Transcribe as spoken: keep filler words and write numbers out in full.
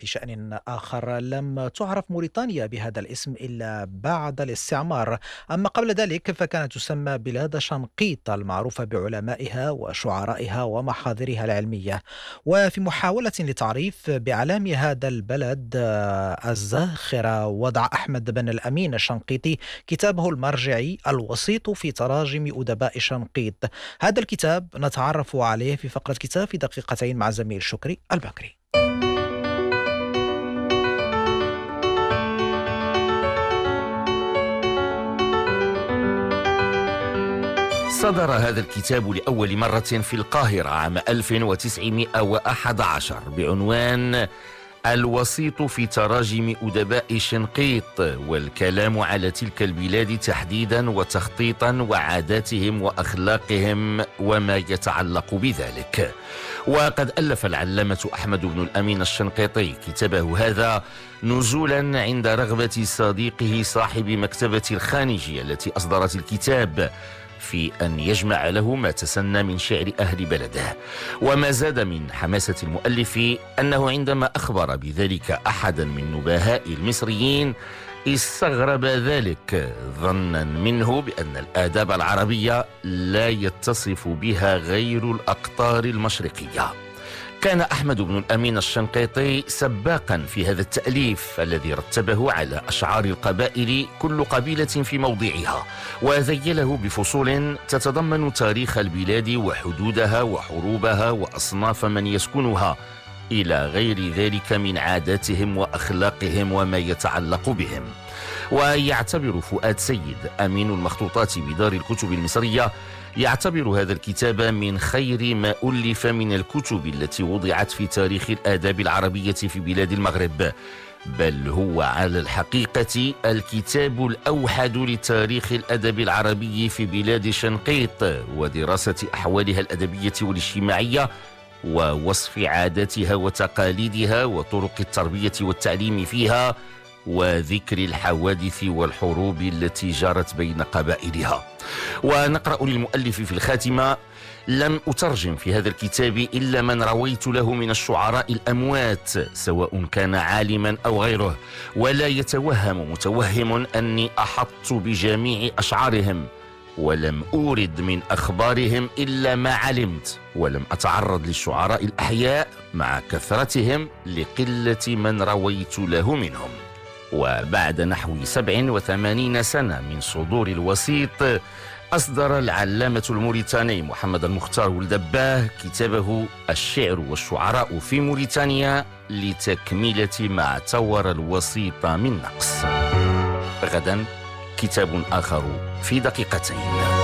في شأن آخر، لم تعرف موريتانيا بهذا الاسم إلا بعد الاستعمار. أما قبل ذلك فكانت تسمى بلاد شنقيط، المعروفة بعلمائها وشعرائها ومحاضرها العلمية. وفي محاولة لتعريف بأعلام هذا البلد آه، الزاخرة، وضع أحمد بن الأمين الشنقيطي كتابه المرجعي الوسيط في تراجم أدباء شنقيط. هذا الكتاب نتعرف عليه في فقرة كتاب في دقيقتين مع زميل شكري البكري. صدر هذا الكتاب لأول مرة في القاهرة عام ألف وتسعمائة وأحد عشر بعنوان الوسيط في تراجم أدباء شنقيط، والكلام على تلك البلاد تحديدا وتخطيطا وعاداتهم وأخلاقهم وما يتعلق بذلك. وقد ألف العلامة أحمد بن الأمين الشنقيطي كتابه هذا نزولا عند رغبة صديقه صاحب مكتبة الخانجية التي أصدرت الكتاب في أن يجمع له ما تسنى من شعر أهل بلده. وما زاد من حماسة المؤلف أنه عندما أخبر بذلك أحدا من نبهاء المصريين استغرب ذلك، ظنا منه بأن الآداب العربية لا يتصف بها غير الأقطار المشرقية. كان أحمد بن الأمين الشنقيطي سباقا في هذا التأليف الذي رتبه على أشعار القبائل كل قبيلة في موضعها، وذيله بفصول تتضمن تاريخ البلاد وحدودها وحروبها وأصناف من يسكنها إلى غير ذلك من عاداتهم وأخلاقهم وما يتعلق بهم. ويعتبر فؤاد سيد أمين المخطوطات بدار الكتب المصرية يعتبر هذا الكتاب من خير ما ألف من الكتب التي وضعت في تاريخ الآداب العربية في بلاد المغرب، بل هو على الحقيقة الكتاب الأوحد لتاريخ الأدب العربي في بلاد شنقيط ودراسة أحوالها الأدبية والاجتماعية ووصف عاداتها وتقاليدها وطرق التربية والتعليم فيها وذكر الحوادث والحروب التي جرت بين قبائلها. ونقرأ للمؤلف في الخاتمة: لم أترجم في هذا الكتاب إلا من رويت له من الشعراء الأموات سواء كان عالما أو غيره، ولا يتوهم متوهم أني أحطت بجميع أشعارهم، ولم أورد من أخبارهم إلا ما علمت، ولم أتعرض للشعراء الأحياء مع كثرتهم لقلة من رويت له منهم. وبعد نحو سبع وثمانين سنة من صدور الوسيط أصدر العلامة الموريتاني محمد المختار ولدباه كتابه الشعر والشعراء في موريتانيا لتكملة ما اعتبر الوسيط من نقص. غدا كتاب آخر في دقيقتين.